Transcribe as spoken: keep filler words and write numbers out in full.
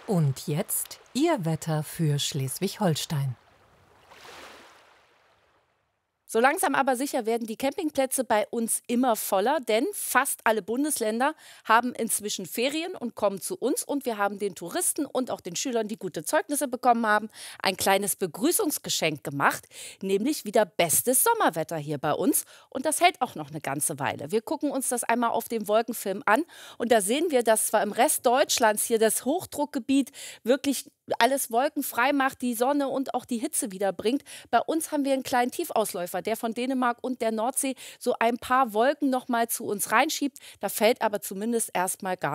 Und jetzt Ihr Wetter für Schleswig-Holstein. So langsam aber sicher werden die Campingplätze bei uns immer voller, denn fast alle Bundesländer haben inzwischen Ferien und kommen zu uns. Und wir haben den Touristen und auch den Schülern, die gute Zeugnisse bekommen haben, ein kleines Begrüßungsgeschenk gemacht, nämlich wieder bestes Sommerwetter hier bei uns. Und das hält auch noch eine ganze Weile. Wir gucken uns das einmal auf dem Wolkenfilm an und da sehen wir, dass zwar im Rest Deutschlands hier das Hochdruckgebiet wirklich alles wolkenfrei macht, die Sonne und auch die Hitze wieder bringt. Bei uns haben wir einen kleinen Tiefausläufer, der von Dänemark und der Nordsee so ein paar Wolken noch mal zu uns reinschiebt. Da fällt aber zumindest erst mal gar